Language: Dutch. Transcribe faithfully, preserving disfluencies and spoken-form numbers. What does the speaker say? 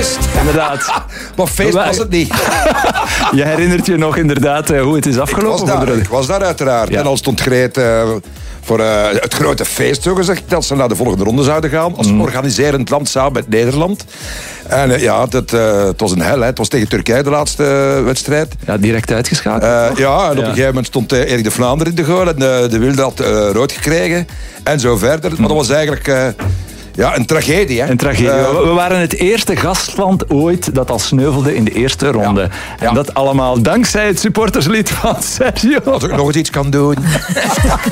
feest. Inderdaad. Maar feest was het niet. Je herinnert je nog inderdaad uh, hoe het is afgelopen? Ik was daar, ik was daar uiteraard. Ja. En al stond gereed uh, voor uh, het grote feest, zo gezegd, dat ze naar de volgende ronde zouden gaan. Als mm. organiserend land samen met Nederland. En uh, ja, het, uh, het was een hel. Hè. Het was tegen Turkije de laatste uh, wedstrijd. Ja, direct uitgeschakeld. Uh, ja, en op ja. een gegeven moment stond uh, Erik de Vlaanderen in de goal. En uh, de Wilde had uh, rood gekregen. En zo verder. Maar dat was eigenlijk... Uh, Ja, een tragedie, hè? Een tragedie. Uh, we waren het eerste gastland ooit dat al sneuvelde in de eerste ronde. Ja. Ja. En dat allemaal dankzij het supporterslied van Sergio. Als ik nog eens iets kan doen.